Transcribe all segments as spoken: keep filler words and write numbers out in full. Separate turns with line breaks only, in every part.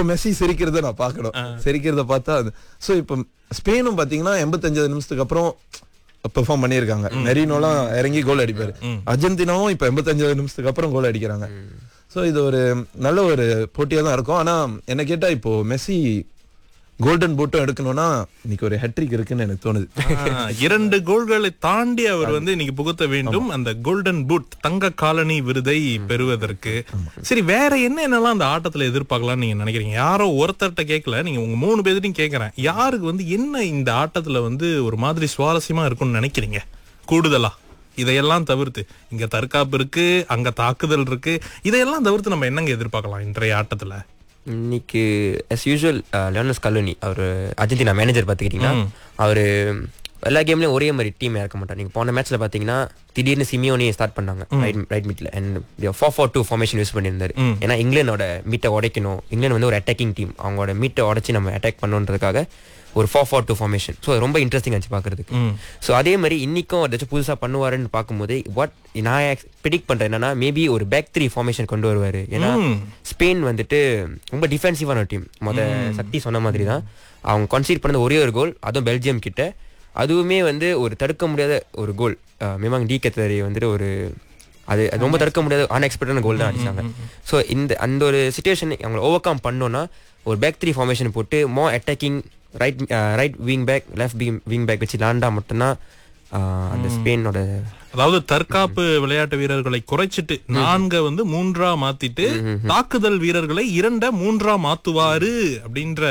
இப்போ மெஸ்ஸி சிரிக்கிறத நான் பாக்கணும், சிரிக்கிறத பார்த்தா அது. சோ இப்போ ஸ்பெயினும் பாத்தீங்கன்னா எண்பத்தஞ்சாவது நிமிஷத்துக்கு அப்புறம் பெர்ஃபார்ம் பண்ணிருக்காங்க. மெரினோலாம் இறங்கி கோல் அடிப்பாரு. அர்ஜென்டினாவும் இப்ப எண்பத்தஞ்சாவது நிமிஷத்துக்கு அப்புறம் கோல் அடிக்கிறாங்க. சோ இது ஒரு நல்ல ஒரு போட்டியா தான் இருக்கும். ஆனா என்ன கேட்டா இப்போ மெஸ்ஸி கோல்டன் பூட்டும் எடுக்கணும்னா இன்னைக்கு ஒரு ஹேட்ரிக் இருக்குன்னு எனக்கு தோணுது.
இரண்டு கோல்களை தாண்டி அவர் வந்து இன்னைக்கு புகுத்த வேண்டும் அந்த கோல்டன் பூட் தங்க காலனி விருதை பெறுவதற்கு. சரி, வேற என்ன என்னெல்லாம் அந்த ஆட்டத்துல எதிர்பார்க்கலாம்னு நீங்க நினைக்கிறீங்க? யாரோ ஒருத்தர்கிட்ட கேட்கல, நீங்க உங்க மூணு பேர்த்தையும் கேட்கறேன். யாருக்கு வந்து என்ன இந்த ஆட்டத்துல வந்து ஒரு மாதிரி சுவாரஸ்யமா இருக்கும்னு நினைக்கிறீங்க கூடுதலா? இதையெல்லாம் தவிர்த்து இங்க தற்காப்பு இருக்கு, அங்க தாக்குதல் இருக்கு, இதையெல்லாம் தவிர்த்து நம்ம என்னங்க எதிர்பார்க்கலாம் இன்றைய ஆட்டத்துல?
இன்னைக்கு as usual லியோனல் ஸ்காலோனி அவர் அர்ஜென்டினா மேனேஜர் பார்த்துக்கிட்டிங்கன்னா அவர் எல்லா கேம்லேயும் ஒரே மாதிரி டீம் இறக்க மாட்டார். நீங்கள் போன மேட்ச்சில் பார்த்தீங்கன்னா திடீர்னு சிமியோனியை ஸ்டார்ட் பண்ணாங்க right right மிட்ல and four four two formation use பண்ணியிருந்தாரு. ஏன்னா இங்கிலாண்டோட மீட்டை உடைக்கணும், இங்கிலாந்து வந்து ஒரு அட்டாக்கிங் டீம், அவங்களோட மீட்டை உடைச்சி நம்ம அட்டாக் பண்ணணுன்றதுக்காக ஒரு four four two formation. So ரொம்ப இன்ட்ரெஸ்டிங் ஆச்சு பார்க்கறதுக்கு. ஸோ அதே மாதிரி இன்னைக்கும் ஏதாச்சும் புதுசாக பண்ணுவாருன்னு பார்க்கும்போது வாட் நான் ப்ரிடிக்ட் பண்ணுறேன் என்னன்னா மேபி ஒரு பேக் த்ரீ ஃபார்மேஷன் கொண்டு வருவார். ஏன்னா ஸ்பெயின் வந்துட்டு ரொம்ப டிஃபென்சிவான டீம். மொதல் சக்தி சொன்ன மாதிரி தான் அவங்க கன்சீட் பண்ணது ஒரே ஒரு கோல், அதுவும் பெல்ஜியம் கிட்ட. அதுவுமே வந்து ஒரு தடுக்க முடியாத ஒரு கோல். மேமாங் டி கத்தரி வந்துட்டு ஒரு அது ரொம்ப தடுக்க முடியாத அன்எக்ஸ்பெக்டடான கோல் தான் அடிச்சாங்க. ஸோ இந்த அந்த ஒரு சிச்சுவேஷன் அவங்களை ஓவர் கம் பண்ணோன்னா ஒரு பேக் த்ரீ ஃபார்மேஷன் போட்டு மோ attacking right right wing back left wing back வச்சு லாண்டா மட்டும்தான் அந்த ஸ்பெயினோட,
அதாவது தற்காப்பு விளையாட்டு வீரர்களை குறைச்சிட்டு நான்க வந்து மூன்றா மாத்திட்டு தாக்குதல் வீரர்களை இரண்ட மூன்றா மாத்துவாரு அப்படின்ற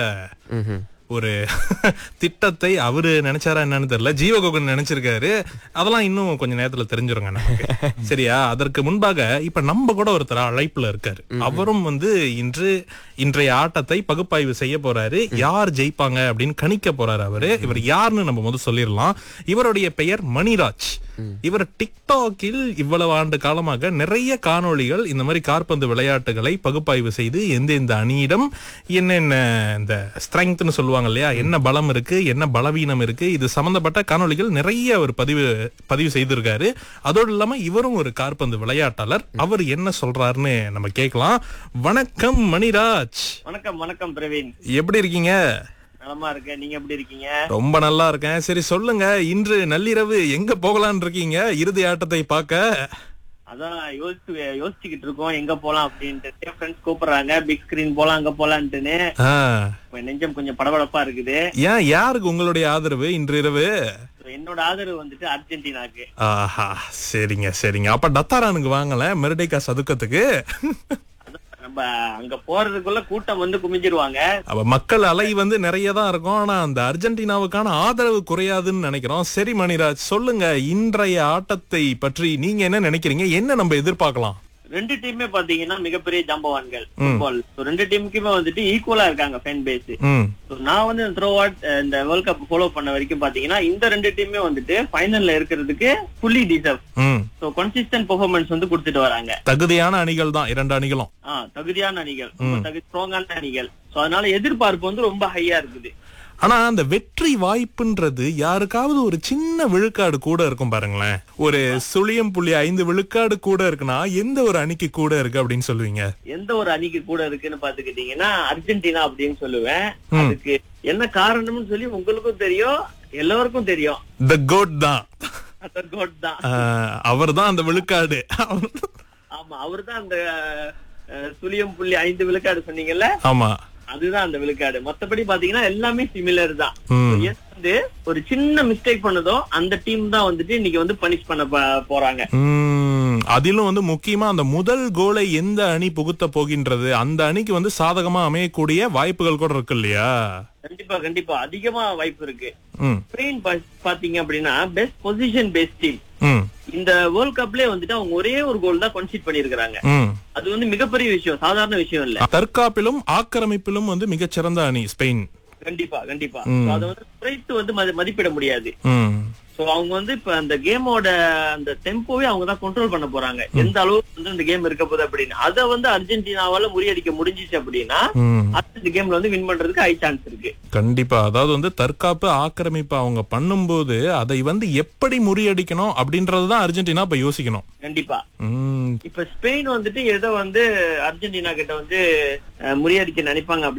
ஒரு திட்டத்தை அவரு நினைச்சாரா என்னன்னு தெரியல. ஜீவகோகன் நினைச்சிருக்காரு. அதெல்லாம் இன்னும் கொஞ்ச நேரத்துல தெரிஞ்சிருங்க நமக்கு. சரியா? அதற்கு முன்பாக இப்ப நம்ம கூட ஒருத்தர் அழைப்புல இருக்காரு. அவரும் வந்து இன்று இன்றைய ஆட்டத்தை பகுப்பாய்வு செய்ய போறாரு. யார் ஜெயிப்பாங்க அப்படின்னு கணிக்க போறாரு அவரு. இவர் யாருன்னு நம்ம முதல் சொல்லிடலாம். இவருடைய பெயர் மணிராஜ். இவர் டிக்டாக்கில் இவ்வளவு ஆண்டு காலமாக நிறைய காணொளிகள் இந்த மாதிரி காற்பந்து விளையாட்டுகளை பகுப்பாய்வு செய்து எந்த எந்த அணியிடம் என்னென்ன இந்த ஸ்ட்ரெங்த்னு சொல்லுவாங்க இல்லையா, என்ன பலம் இருக்கு, என்ன பலவீனம் இருக்கு, இது சம்பந்தப்பட்ட காணொளிகள் நிறைய அவர் பதிவு பதிவு செய்திருக்காரு. அதோடு இல்லாம இவரும் ஒரு காற்பந்து விளையாட்டாளர். அவர் என்ன சொல்றாருன்னு நம்ம கேட்கலாம். வணக்கம் மணிராஜ்.
வணக்கம். வணக்கம் பிரவீன்,
எப்படி இருக்கீங்க?
நலமா இருக்கேன். நீங்க எப்படி இருக்கீங்க?
ரொம்ப நல்லா இருக்கேன். சரி சொல்லுங்க, இன்று நள்ளிரவு எங்க போகலான் இருக்கீங்க இறுதி ஆட்டத்தை பார்க்க?
அதான் யோசிச்சு யோசிச்சுக்கிட்டு இருக்கோம் எங்க போலாம் அப்படின்ட்டு. ஃப்ரெண்ட்ஸ் கூப்பிடுறாங்க பிக் ஸ்கிரீன் போலாம் அங்க போலான்ட்டுன்னு. நெஞ்சம் கொஞ்சம் படபடப்பா இருக்குது.
ஏன், யாருக்கு உங்களுடைய ஆதரவு இன்று இரவு?
என்னோட ஆதரவு வந்துட்டு அர்ஜென்டினாக்கு.
ஆஹா, சரிங்க சரிங்க. அப்ப டத்தாரானுக்கு வாங்கல மெர்டேக்கா சதுக்கத்துக்கு.
நம்ம அங்க போறதுக்குள்ள கூட்டம் வந்து குமிஞ்சிருவாங்க.
அப்ப மக்கள் அலை வந்து நிறைய தான் இருக்கும். ஆனா அந்த அர்ஜென்டினாவுக்கான ஆதரவு குறையாதுன்னு நினைக்கிறோம். சரி மணிராஜ், சொல்லுங்க இன்றைய ஆட்டத்தை பற்றி நீங்க என்ன நினைக்கிறீங்க? என்ன நம்ம எதிர்பார்க்கலாம்?
ரெண்டு டீமே பாத்தீங்கன்னா மிகப்பெரிய ஜாம்பவான்கள் ஃபுட்பால். ரெண்டு டீமுக்குமே வந்துட்டு ஈக்குவலா இருக்காங்க ஃபேன் பேஸ். நான் வந்து த்ரோ அவுட் இந்த வேர்ல்ட் கப் ஃபாலோ பண்ண வரைக்கும் பாத்தீங்கன்னா இந்த ரெண்டு டீமே வந்துட்டு ஃபைனல்ல இருக்கிறதுக்கு fully deserve. So consistent performance வந்து கொடுத்துட்டு வராங்க.
தகுதியான அணிகள் தான் இரண்டு அணிகளும்.
ஆஹ் தகுதியான அணிகள், ஸ்ட்ராங்கான அணிகள். சோ அதனால எதிர்பார்ப்பு வந்து ரொம்ப ஹையா இருக்குது.
ஆனா அந்த வெற்றி வாய்ப்புன்றது யாருக்காவது ஒரு சின்ன விழுக்காடு கூட இருக்கும் பாருங்களேன். ஒரு சுழியம் புள்ளி ஐந்து விழுக்காடு கூட இருக்குன்னா எந்த ஒரு அணிக்கு கூட இருக்கு அப்படின்னு சொல்லுவீங்க?
எந்த ஒரு அணிக்கு கூட இருக்குன்னு பாத்துக்கிட்டீங்கன்னா அர்ஜென்டினா அப்படின்னு சொல்லுவேன். அதுக்கு என்ன காரணம்னு சொல்லி உங்களுக்கும் தெரியும், எல்லாருக்கும் தெரியும்.
தி கோட் தான்.
தி கோட் தான்.
அவர் தான் அந்த விழுக்காடு.
ஆமா, அவர் தான் அந்த சுழியம் புள்ளி ஐந்து விழுக்காடு சொன்னீங்கல்ல.
ஆமா,
அதுதான் அந்த விழுக்காடு. மத்தபடி பாத்தீங்கன்னா எல்லாமே சிமிலர் தான். வந்து ஒரு சின்ன மிஸ்டேக் பண்ணதோ அந்த டீம் தான் வந்துட்டு இன்னைக்கு வந்து பனிஷ் பண்ண போறாங்க.
அதிலும் வந்து முக்கியமா அந்த முதல் கோலை எந்த அணி புகுத்த போகின்றது அந்த அணிக்கு வந்து சாதகமா அமையக்கூடிய வாய்ப்புகள் கூட இருக்கு இல்லையா?
கண்டிப்பா கண்டிப்பா அதிகமா வாய்ப்பு இருக்கு. ஸ்பெயின் பாத்தீங்க அப்படின்னா பெஸ்ட் பொசிஷன் பெஸ்ட் டீம். இந்த வேர்ல்ட் கப்லயே வந்துட்டு அவங்க ஒரே ஒரு கோல் தான் கன்சீட் பண்ணிருக்காங்க. அது வந்து மிகப்பெரிய விஷயம், சாதாரண விஷயம் இல்ல.
தற்காப்பிலும் ஆக்கிரமிப்பிலும் வந்து மிகச்சிறந்த அணி ஸ்பெயின்.
கண்டிப்பா கண்டிப்பா அதை வந்து குறைத்து வந்து மதிப்பிட முடியாது. சோ அவங்க வந்து இப்ப அந்த கேமோட அந்த டெம்போவே அவங்க தான் கண்ட்ரோல் பண்ண போறாங்க. எந்த அளவுக்கு வந்து இந்த கேம் இருக்க போகுது அப்படின்னு அதை வந்து அர்ஜென்டினாவால முறியடிக்க முடிஞ்சிச்சு அப்படின்னா அடுத்த கேம்ல வந்து வின் பண்றதுக்கு ஹை சான்ஸ் இருக்கு.
கண்டிப்பா. அதாவது வந்து தற்காப்பு ஆக்கிரமிப்பு அவங்க பண்ணும்போது அதை வந்து எப்படி முறியடிக்கணும் அப்படின்றதுதான் அர்ஜென்டினா இப்ப யோசிக்கணும்.
கண்டிப்பா. இப்ப ஸ்பெயின் வந்துட்டு ஏதோ வந்து அர்ஜென்டினா கிட்ட வந்து முறியடிக்க நினைப்பாங்க